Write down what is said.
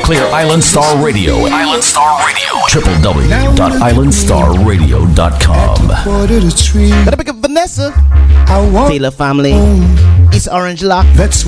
Clear Island Star Radio. Island Star Radio. www.islandstarradio.com. Gotta pick up Vanessa. Taylor family. East Orange Lock. That's